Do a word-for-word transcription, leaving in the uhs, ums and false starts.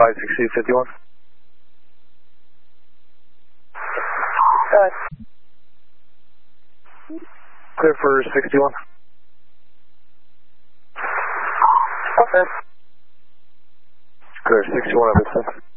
five six two fifty-one. Good. Clear for sixty-one. Okay. Clear sixty-one, I've been sent.